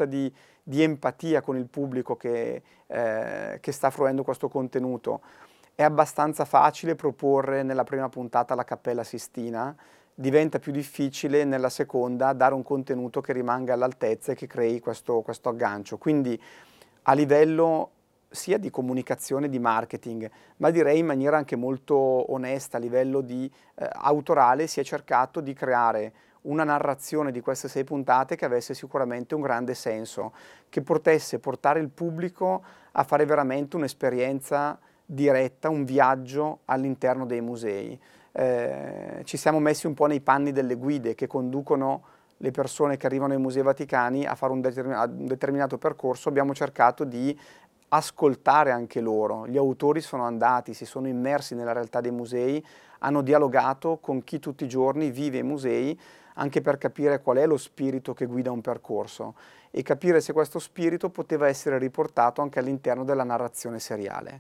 sorta di empatia con il pubblico che sta fruendo questo contenuto. È abbastanza facile proporre nella prima puntata la Cappella Sistina, diventa più difficile nella seconda dare un contenuto che rimanga all'altezza e che crei questo aggancio. Quindi a livello sia di comunicazione, di marketing, ma direi in maniera anche molto onesta, a livello di autorale, si è cercato di creare una narrazione di queste 6 puntate che avesse sicuramente un grande senso, che potesse portare il pubblico a fare veramente un'esperienza diretta, un viaggio all'interno dei musei. Ci siamo messi un po' nei panni delle guide che conducono le persone che arrivano ai Musei Vaticani a fare un determinato percorso. Abbiamo cercato di ascoltare anche loro. Gli autori sono andati, si sono immersi nella realtà dei musei, hanno dialogato con chi tutti i giorni vive i musei, anche per capire qual è lo spirito che guida un percorso e capire se questo spirito poteva essere riportato anche all'interno della narrazione seriale.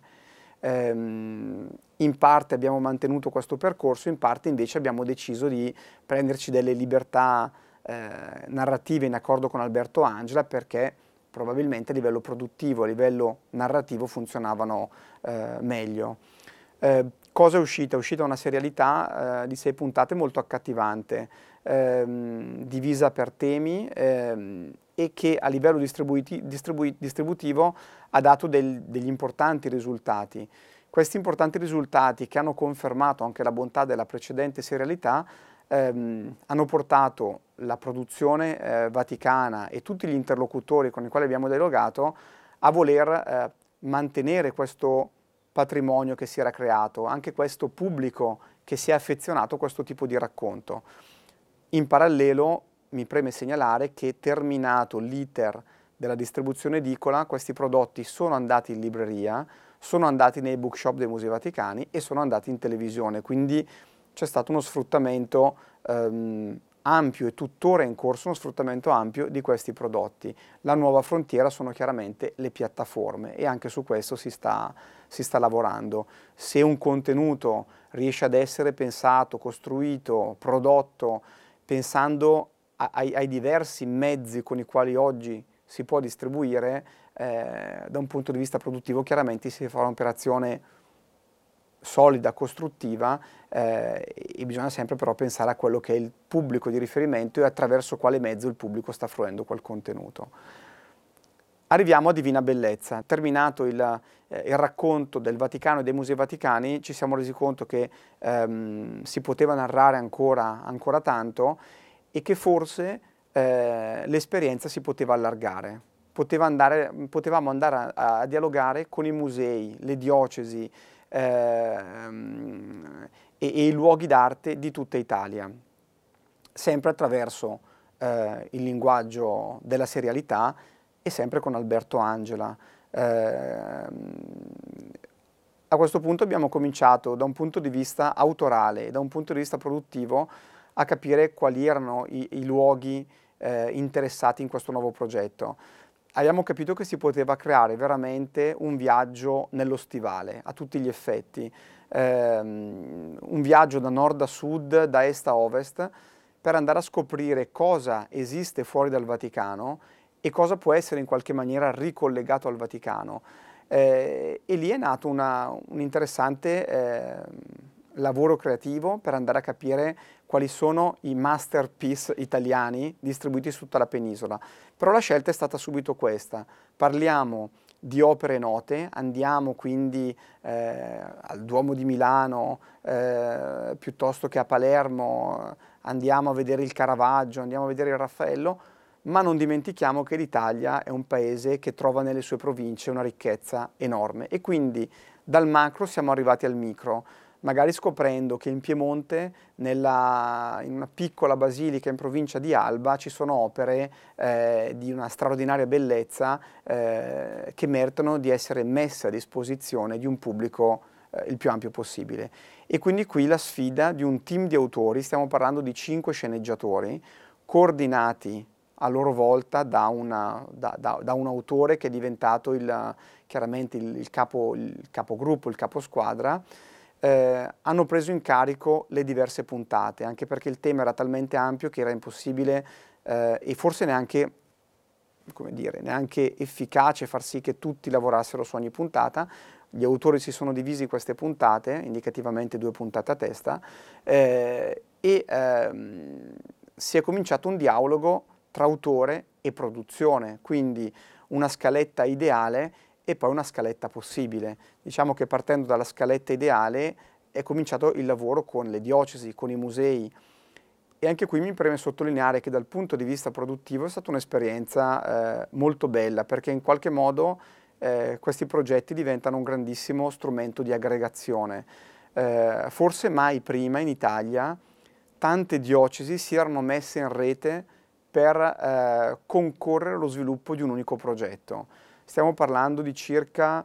In parte abbiamo mantenuto questo percorso, in parte invece abbiamo deciso di prenderci delle libertà narrative in accordo con Alberto Angela, perché probabilmente a livello produttivo, a livello narrativo funzionavano meglio. Cosa è uscita? È uscita una serialità di 6 puntate molto accattivante, divisa per temi e che a livello distributivo ha dato degli importanti risultati. Questi importanti risultati, che hanno confermato anche la bontà della precedente serialità, hanno portato la produzione vaticana e tutti gli interlocutori con i quali abbiamo dialogato a voler mantenere questo patrimonio che si era creato, anche questo pubblico che si è affezionato a questo tipo di racconto. In parallelo mi preme segnalare che, terminato l'iter della distribuzione edicola, questi prodotti sono andati in libreria, sono andati nei bookshop dei Musei Vaticani e sono andati in televisione, quindi c'è stato uno sfruttamento ampio e tuttora in corso uno sfruttamento ampio di questi prodotti. La nuova frontiera sono chiaramente le piattaforme e anche su questo si sta lavorando. Se un contenuto riesce ad essere pensato, costruito, prodotto, pensando ai diversi mezzi con i quali oggi si può distribuire, da un punto di vista produttivo chiaramente si fa un'operazione solida, costruttiva, e bisogna sempre però pensare a quello che è il pubblico di riferimento e attraverso quale mezzo il pubblico sta fruendo quel contenuto. Arriviamo a Divina Bellezza. Terminato il racconto del Vaticano e dei Musei Vaticani, ci siamo resi conto che si poteva narrare ancora tanto e che forse l'esperienza si poteva allargare. Potevamo andare a dialogare con i musei, le diocesi e i luoghi d'arte di tutta Italia, sempre attraverso il linguaggio della serialità e sempre con Alberto Angela. A questo punto abbiamo cominciato da un punto di vista autorale e da un punto di vista produttivo a capire quali erano i luoghi interessati in questo nuovo progetto. Abbiamo capito che si poteva creare veramente un viaggio nello stivale, a tutti gli effetti, un viaggio da nord a sud, da est a ovest, per andare a scoprire cosa esiste fuori dal Vaticano e cosa può essere in qualche maniera ricollegato al Vaticano. E lì è nato un interessante lavoro creativo per andare a capire quali sono i masterpiece italiani distribuiti su tutta la penisola. Però la scelta è stata subito questa: parliamo di opere note, andiamo quindi al Duomo di Milano piuttosto che a Palermo, andiamo a vedere il Caravaggio, andiamo a vedere il Raffaello, ma non dimentichiamo che l'Italia è un paese che trova nelle sue province una ricchezza enorme e quindi dal macro siamo arrivati al micro, magari scoprendo che in Piemonte, in una piccola basilica in provincia di Alba, ci sono opere di una straordinaria bellezza che meritano di essere messe a disposizione di un pubblico il più ampio possibile. E quindi qui la sfida di un team di autori, stiamo parlando di 5 sceneggiatori, coordinati a loro volta da un autore che è diventato chiaramente il capogruppo, il caposquadra. Hanno preso in carico le diverse puntate, anche perché il tema era talmente ampio che era impossibile e forse neanche come dire, neanche efficace far sì che tutti lavorassero su ogni puntata. Gli autori si sono divisi queste puntate, indicativamente 2 puntate a testa, si è cominciato un dialogo tra autore e produzione, quindi una scaletta ideale e poi una scaletta possibile. Diciamo che partendo dalla scaletta ideale è cominciato il lavoro con le diocesi, con i musei, e anche qui mi preme sottolineare che dal punto di vista produttivo è stata un'esperienza molto bella, perché in qualche modo questi progetti diventano un grandissimo strumento di aggregazione. Forse mai prima in Italia tante diocesi si erano messe in rete per concorrere allo sviluppo di un unico progetto. Stiamo parlando di circa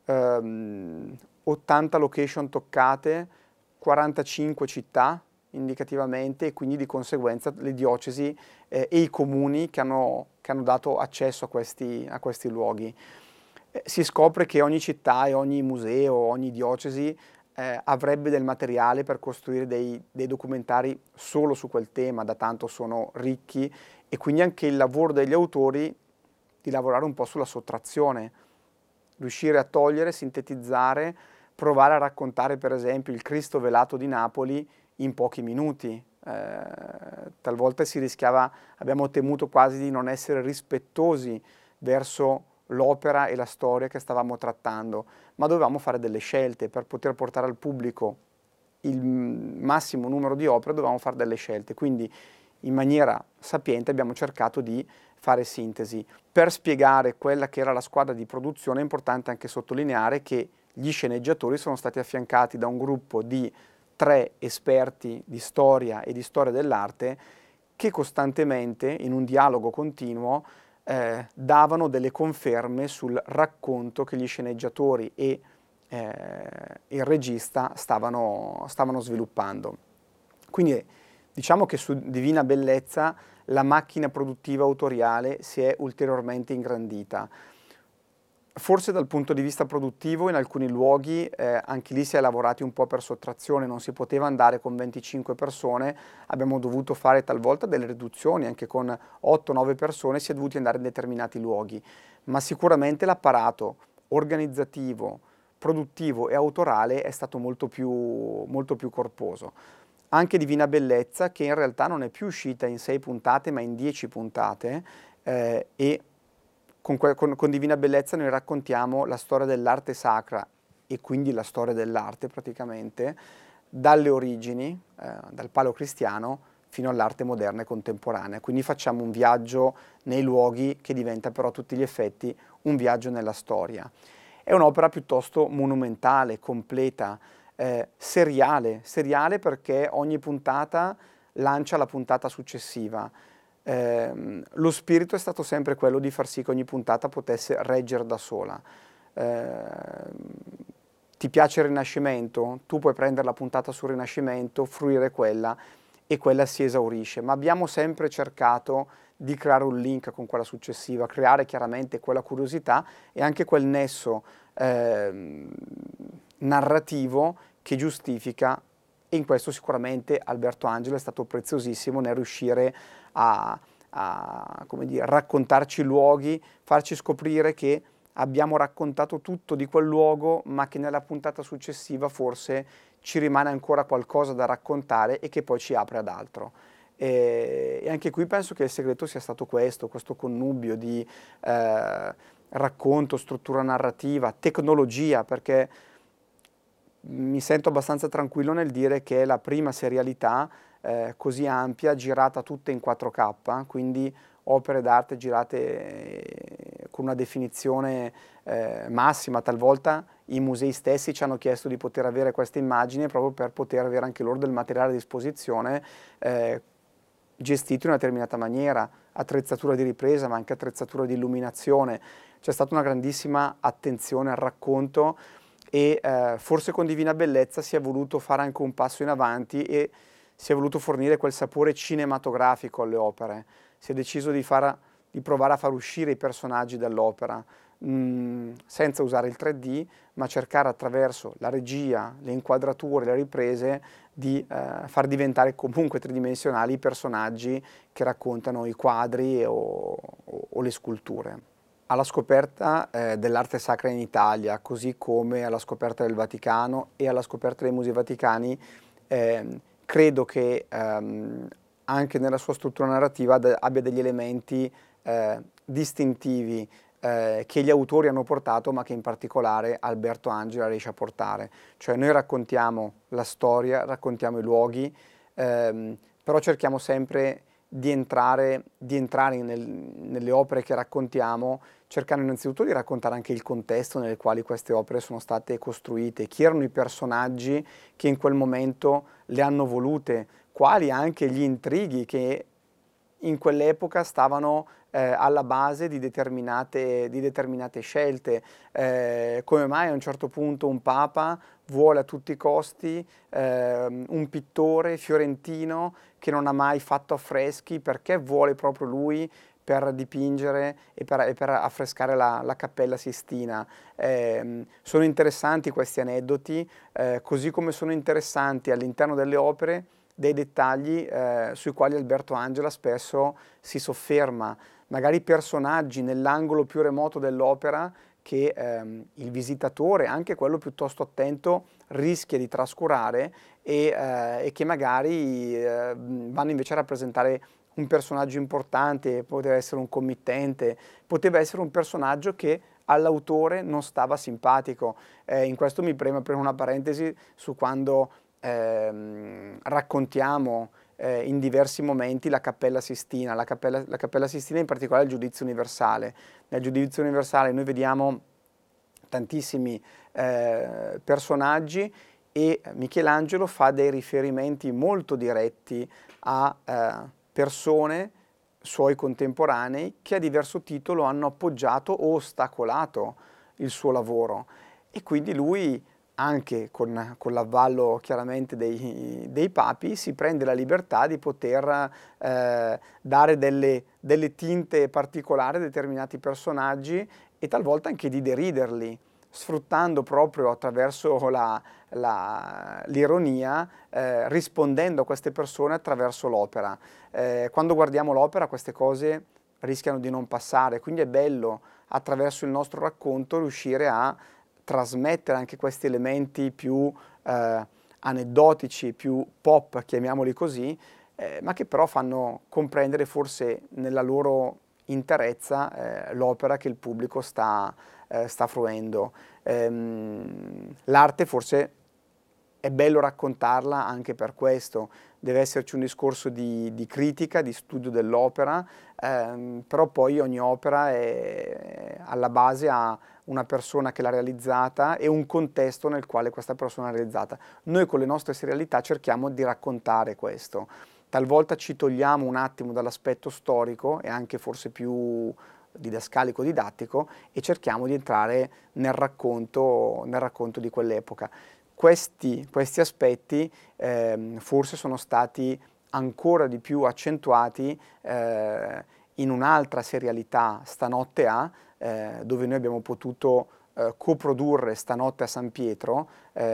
80 location toccate, 45 città indicativamente, e quindi di conseguenza le diocesi e i comuni che hanno dato accesso a questi luoghi. Si scopre che ogni città e ogni museo, ogni diocesi avrebbe del materiale per costruire dei documentari solo su quel tema, da tanto sono ricchi, e quindi anche il lavoro degli autori di lavorare un po' sulla sottrazione, riuscire a togliere, sintetizzare, provare a raccontare per esempio il Cristo velato di Napoli in pochi minuti. Talvolta si rischiava, abbiamo temuto quasi di non essere rispettosi verso l'opera e la storia che stavamo trattando, ma dovevamo fare delle scelte per poter portare al pubblico il massimo numero di opere, dovevamo fare delle scelte, quindi in maniera sapiente abbiamo cercato di fare sintesi. Per spiegare quella che era la squadra di produzione è importante anche sottolineare che gli sceneggiatori sono stati affiancati da un gruppo di 3 esperti di storia e di storia dell'arte che costantemente, in un dialogo continuo, davano delle conferme sul racconto che gli sceneggiatori e il regista stavano sviluppando. Quindi diciamo che su Divina Bellezza la macchina produttiva autoriale si è ulteriormente ingrandita. Forse dal punto di vista produttivo in alcuni luoghi anche lì si è lavorati un po' per sottrazione, non si poteva andare con 25 persone, abbiamo dovuto fare talvolta delle riduzioni, anche con 8-9 persone si è dovuti andare in determinati luoghi, ma sicuramente l'apparato organizzativo, produttivo e autorale è stato molto più corposo. Anche Divina Bellezza, che in realtà non è più uscita in 6 puntate ma in 10 puntate, e con Divina Bellezza noi raccontiamo la storia dell'arte sacra e quindi la storia dell'arte praticamente, dalle origini, dal paleocristiano, fino all'arte moderna e contemporanea. Quindi facciamo un viaggio nei luoghi che diventa però a tutti gli effetti un viaggio nella storia. È un'opera piuttosto monumentale, completa, seriale perché ogni puntata lancia la puntata successiva. Lo spirito è stato sempre quello di far sì che ogni puntata potesse reggere da sola. Ti piace il Rinascimento? Tu puoi prendere la puntata sul Rinascimento, fruire quella e quella si esaurisce, ma abbiamo sempre cercato di creare un link con quella successiva, creare chiaramente quella curiosità e anche quel nesso narrativo che giustifica, e in questo sicuramente Alberto Angela è stato preziosissimo nel riuscire a come dire, raccontarci i luoghi, farci scoprire che abbiamo raccontato tutto di quel luogo, ma che nella puntata successiva forse ci rimane ancora qualcosa da raccontare e che poi ci apre ad altro. E anche qui penso che il segreto sia stato questo connubio di racconto, struttura narrativa, tecnologia, perché mi sento abbastanza tranquillo nel dire che è la prima serialità così ampia, girata tutta in 4K, quindi opere d'arte girate con una definizione massima. Talvolta i musei stessi ci hanno chiesto di poter avere queste immagini proprio per poter avere anche loro del materiale a disposizione gestito in una determinata maniera, attrezzatura di ripresa ma anche attrezzatura di illuminazione. C'è stata una grandissima attenzione al racconto e forse con Divina Bellezza si è voluto fare anche un passo in avanti e si è voluto fornire quel sapore cinematografico alle opere. Si è deciso di far di provare a far uscire i personaggi dall'opera, senza usare il 3D, ma cercare attraverso la regia, le inquadrature, le riprese di far diventare comunque tridimensionali i personaggi che raccontano i quadri o le sculture. Alla scoperta dell'arte sacra in Italia, così come alla scoperta del Vaticano e alla scoperta dei Musei Vaticani, credo che anche nella sua struttura narrativa abbia degli elementi distintivi che gli autori hanno portato, ma che in particolare Alberto Angela riesce a portare. Cioè noi raccontiamo la storia, raccontiamo i luoghi, però cerchiamo sempre di entrare nelle opere che raccontiamo, cercando innanzitutto di raccontare anche il contesto nel quale queste opere sono state costruite, chi erano i personaggi che in quel momento le hanno volute, quali anche gli intrighi che in quell'epoca stavano alla base di determinate scelte. Come mai a un certo punto un papa vuole a tutti i costi un pittore fiorentino che non ha mai fatto affreschi, perché vuole proprio lui per dipingere e per affrescare la Cappella Sistina. Sono interessanti questi aneddoti, così come sono interessanti all'interno delle opere dei dettagli sui quali Alberto Angela spesso si sofferma, magari personaggi nell'angolo più remoto dell'opera che il visitatore, anche quello piuttosto attento, rischia di trascurare e che magari vanno invece a rappresentare un personaggio importante, poteva essere un committente, poteva essere un personaggio che all'autore non stava simpatico. In questo mi preme aprire una parentesi su quando raccontiamo in diversi momenti la Cappella Sistina. La Cappella Sistina, in particolare il Giudizio Universale. Nel Giudizio Universale noi vediamo tantissimi personaggi e Michelangelo fa dei riferimenti molto diretti a persone suoi contemporanei che a diverso titolo hanno appoggiato o ostacolato il suo lavoro, e quindi lui, anche con l'avvallo chiaramente dei papi, si prende la libertà di poter dare delle tinte particolari a determinati personaggi e talvolta anche di deriderli, sfruttando proprio attraverso l'ironia, rispondendo a queste persone attraverso l'opera. Quando guardiamo l'opera queste cose rischiano di non passare, quindi è bello attraverso il nostro racconto riuscire a trasmettere anche questi elementi più aneddotici, più pop, chiamiamoli così, ma che però fanno comprendere forse nella loro interezza l'opera che il pubblico sta fruendo. L'arte forse è bello raccontarla anche per questo, deve esserci un discorso di critica, di studio dell'opera, però poi ogni opera alla base ha una persona che l'ha realizzata e un contesto nel quale questa persona l'ha realizzata. Noi con le nostre serialità cerchiamo di raccontare questo. Talvolta ci togliamo un attimo dall'aspetto storico e anche forse più didascalico, didattico, e cerchiamo di entrare nel racconto di quell'epoca. Questi aspetti forse sono stati ancora di più accentuati in un'altra serialità, Stanotte A, dove noi abbiamo potuto coprodurre Stanotte a San Pietro,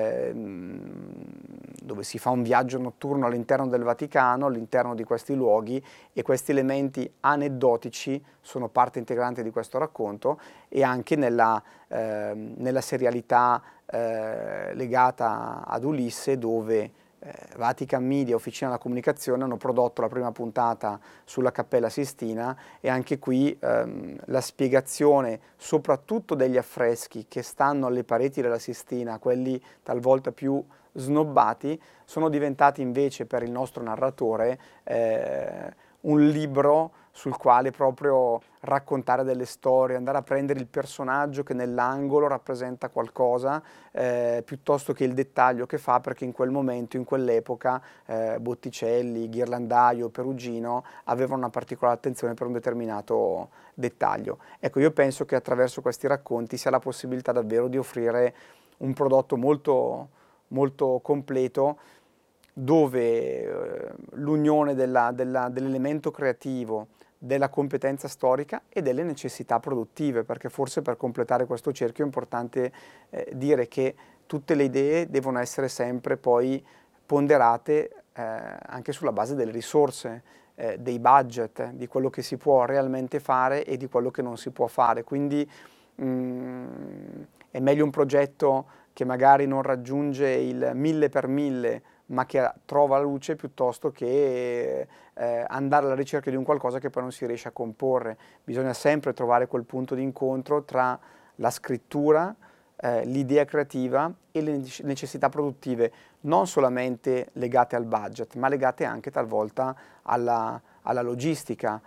dove si fa un viaggio notturno all'interno del Vaticano, all'interno di questi luoghi, e questi elementi aneddotici sono parte integrante di questo racconto, e anche nella serialità legata ad Ulisse, dove Vatican Media e Officina della Comunicazione hanno prodotto la prima puntata sulla Cappella Sistina, e anche qui la spiegazione soprattutto degli affreschi che stanno alle pareti della Sistina, quelli talvolta più snobbati, sono diventati invece per il nostro narratore un libro sul quale proprio raccontare delle storie, andare a prendere il personaggio che nell'angolo rappresenta qualcosa, piuttosto che il dettaglio che fa, perché in quel momento, in quell'epoca, Botticelli, Ghirlandaio, Perugino avevano una particolare attenzione per un determinato dettaglio. Ecco, io penso che attraverso questi racconti sia la possibilità davvero di offrire un prodotto molto, molto completo, dove l'unione dell'elemento creativo, della competenza storica e delle necessità produttive, perché forse per completare questo cerchio è importante dire che tutte le idee devono essere sempre poi ponderate anche sulla base delle risorse, dei budget, di quello che si può realmente fare e di quello che non si può fare. Quindi è meglio un progetto che magari non raggiunge il 1000 per 1000, ma che trova la luce, piuttosto che andare alla ricerca di un qualcosa che poi non si riesce a comporre. Bisogna sempre trovare quel punto di incontro tra la scrittura, l'idea creativa e le necessità produttive, non solamente legate al budget, ma legate anche talvolta alla logistica.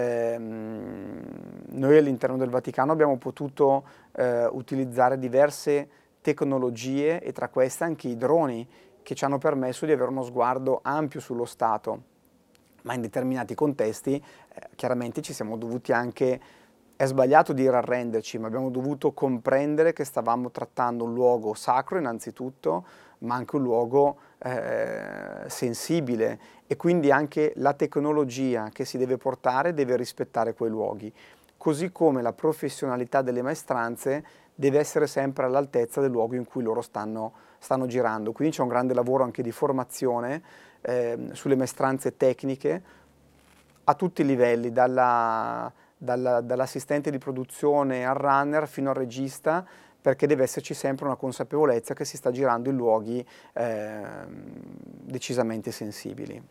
Noi all'interno del Vaticano abbiamo potuto utilizzare diverse tecnologie e tra queste anche i droni, che ci hanno permesso di avere uno sguardo ampio sullo Stato, ma in determinati contesti chiaramente ci siamo dovuti anche, è sbagliato dire arrenderci, ma abbiamo dovuto comprendere che stavamo trattando un luogo sacro innanzitutto, ma anche un luogo sensibile, e quindi anche la tecnologia che si deve portare deve rispettare quei luoghi, così come la professionalità delle maestranze deve essere sempre all'altezza del luogo in cui loro stanno girando. Quindi c'è un grande lavoro anche di formazione sulle maestranze tecniche a tutti i livelli, dall'assistente di produzione al runner fino al regista, perché deve esserci sempre una consapevolezza che si sta girando in luoghi decisamente sensibili.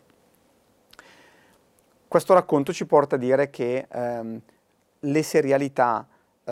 Questo racconto ci porta a dire che le serialità,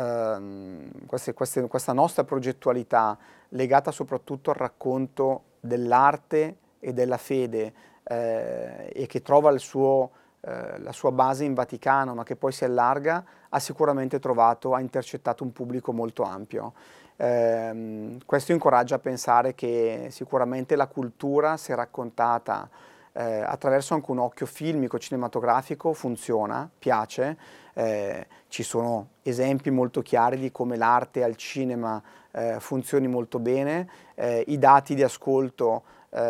questa nostra progettualità legata soprattutto al racconto dell'arte e della fede e che trova la sua base in Vaticano, ma che poi si allarga, ha intercettato un pubblico molto ampio. Questo incoraggia a pensare che sicuramente la cultura, se raccontata attraverso anche un occhio filmico, cinematografico, funziona, piace. Ci sono esempi molto chiari di come l'arte al cinema funzioni molto bene. I dati di ascolto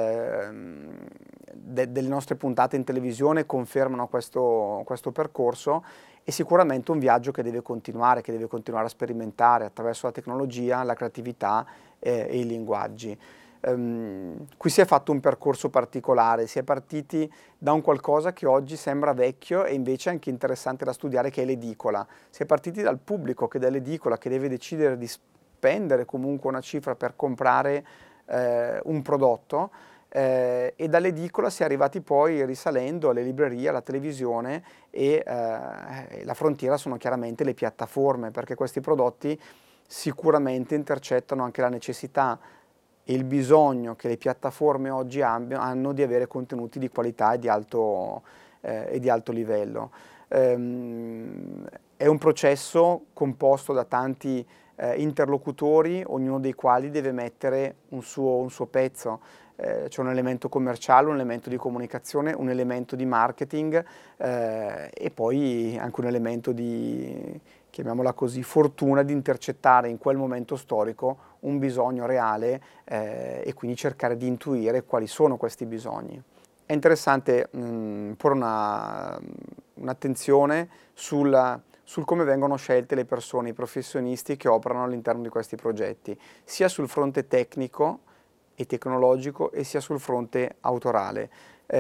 delle nostre puntate in televisione confermano questo percorso, e sicuramente un viaggio che deve continuare a sperimentare attraverso la tecnologia, la creatività e i linguaggi. Qui si è fatto un percorso particolare, si è partiti da un qualcosa che oggi sembra vecchio e invece è anche interessante da studiare, che è l'edicola. Si è partiti dal pubblico che dall'edicola, che deve decidere di spendere comunque una cifra per comprare un prodotto, e dall'edicola si è arrivati poi, risalendo, alle librerie, alla televisione, e la frontiera sono chiaramente le piattaforme, perché questi prodotti sicuramente intercettano anche la necessità e il bisogno che le piattaforme oggi hanno di avere contenuti di qualità e di alto livello. È un processo composto da tanti interlocutori, ognuno dei quali deve mettere un suo pezzo. C'è un elemento commerciale, un elemento di comunicazione, un elemento di marketing e poi anche un elemento di, chiamiamola così, fortuna di intercettare in quel momento storico un bisogno reale e quindi cercare di intuire quali sono questi bisogni. È interessante porre un'attenzione sul come vengono scelte le persone, i professionisti che operano all'interno di questi progetti, sia sul fronte tecnico e tecnologico e sia sul fronte autorale.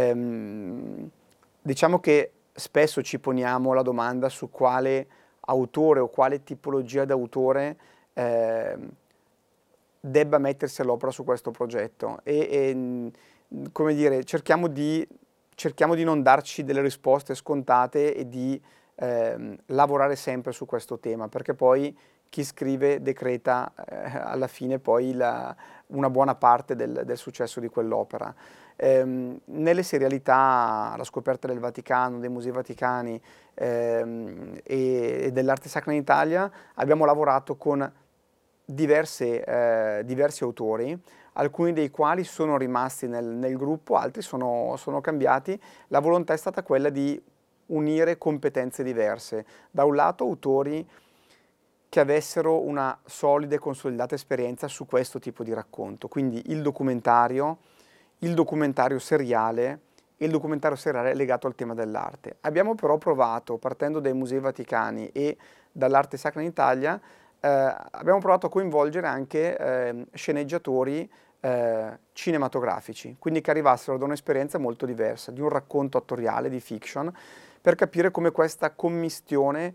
Diciamo che spesso ci poniamo la domanda su quale autore o quale tipologia d'autore debba mettersi all'opera su questo progetto e come dire, cerchiamo di non darci delle risposte scontate e di lavorare sempre su questo tema, perché poi chi scrive decreta alla fine poi una buona parte del successo di quell'opera. Nelle serialità, la scoperta del Vaticano, dei musei vaticani e dell'arte sacra in Italia, abbiamo lavorato con diversi autori, alcuni dei quali sono rimasti nel gruppo, altri sono cambiati. La volontà è stata quella di unire competenze diverse. Da un lato autori che avessero una solida e consolidata esperienza su questo tipo di racconto, quindi il documentario seriale e il documentario seriale legato al tema dell'arte. Abbiamo però provato, partendo dai Musei Vaticani e dall'arte sacra in Italia, abbiamo provato a coinvolgere anche sceneggiatori cinematografici, quindi che arrivassero da un'esperienza molto diversa, di un racconto attoriale, di fiction, per capire come questa commistione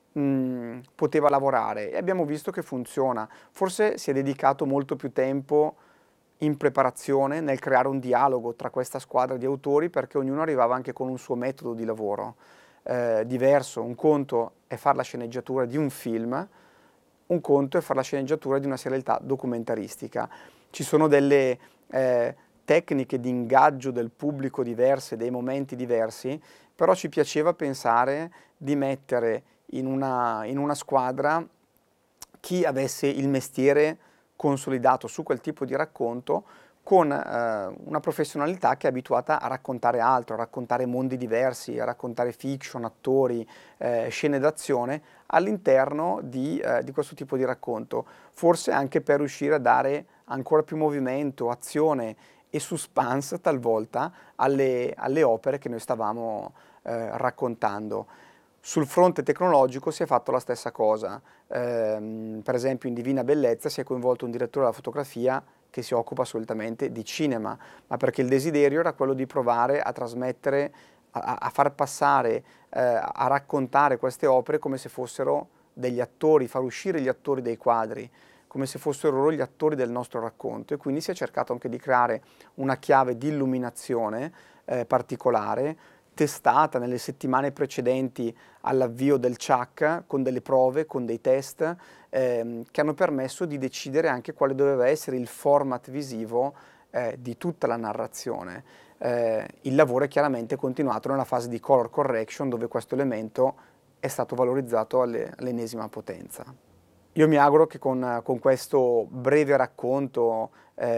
poteva lavorare, e abbiamo visto che funziona. Forse si è dedicato molto più tempo in preparazione nel creare un dialogo tra questa squadra di autori, perché ognuno arrivava anche con un suo metodo di lavoro diverso. Un conto è fare la sceneggiatura di un film, un conto è fare la sceneggiatura di una serialità documentaristica. Ci sono delle tecniche di ingaggio del pubblico diverse, dei momenti diversi, però ci piaceva pensare di mettere in una squadra chi avesse il mestiere consolidato su quel tipo di racconto, con una professionalità che è abituata a raccontare altro, a raccontare mondi diversi, a raccontare fiction, attori, scene d'azione all'interno di questo tipo di racconto, forse anche per riuscire a dare ancora più movimento, azione e suspense talvolta alle opere che noi stavamo raccontando. Sul fronte tecnologico si è fatto la stessa cosa. Per esempio in Divina Bellezza si è coinvolto un direttore della fotografia che si occupa solitamente di cinema, ma perché il desiderio era quello di provare a trasmettere, a far passare, a raccontare queste opere come se fossero degli attori, far uscire gli attori dei quadri, come se fossero loro gli attori del nostro racconto, e quindi si è cercato anche di creare una chiave di illuminazione particolare, testata nelle settimane precedenti all'avvio del CHAC, con delle prove, con dei test, che hanno permesso di decidere anche quale doveva essere il format visivo di tutta la narrazione. Il lavoro è chiaramente continuato nella fase di color correction, dove questo elemento è stato valorizzato all'ennesima potenza. Io mi auguro che con questo breve racconto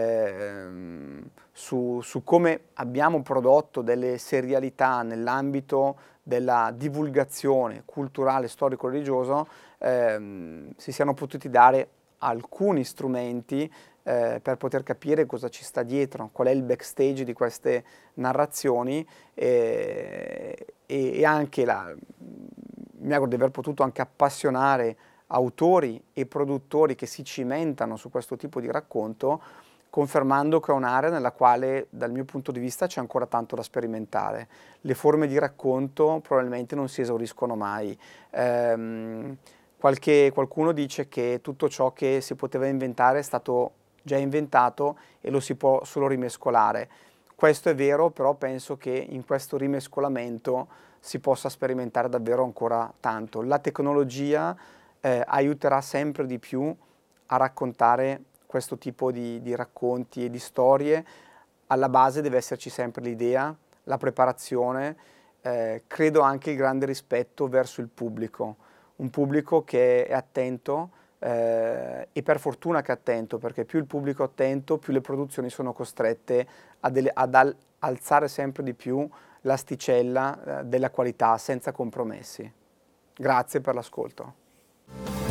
su come abbiamo prodotto delle serialità nell'ambito della divulgazione culturale, storico-religioso, si siano potuti dare alcuni strumenti per poter capire cosa ci sta dietro, qual è il backstage di queste narrazioni, e anche mi auguro di aver potuto anche appassionare autori e produttori che si cimentano su questo tipo di racconto, confermando che è un'area nella quale dal mio punto di vista c'è ancora tanto da sperimentare. Le forme di racconto probabilmente non si esauriscono mai. Qualcuno dice che tutto ciò che si poteva inventare è stato già inventato e lo si può solo rimescolare. Questo è vero, però penso che in questo rimescolamento si possa sperimentare davvero ancora tanto. La tecnologia aiuterà sempre di più a raccontare questo tipo di racconti e di storie. Alla base deve esserci sempre l'idea, la preparazione, credo anche il grande rispetto verso il pubblico, un pubblico che è attento, e per fortuna che è attento, perché più il pubblico è attento, più le produzioni sono costrette ad alzare sempre di più l'asticella della qualità senza compromessi. Grazie per l'ascolto.